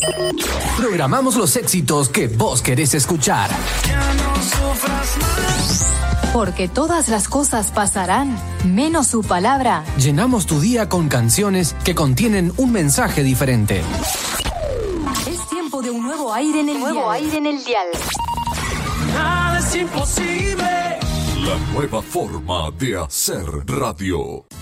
Programamos los éxitos que vos querés escuchar. Ya no sufras más. Porque todas las cosas pasarán, menos su palabra. Llenamos tu día con canciones que contienen un mensaje diferente. Es tiempo de un nuevo aire en el dial. Nada es imposible. La nueva forma de hacer radio.